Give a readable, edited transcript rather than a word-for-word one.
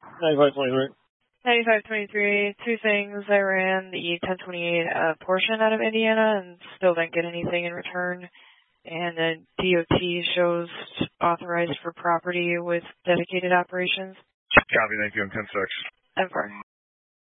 9523. 9523, two things. I ran the 1028 portion out of Indiana and still didn't get anything in return. And the DOT shows authorized for property with dedicated operations. Copy, thank you, on 10-6. 10-4.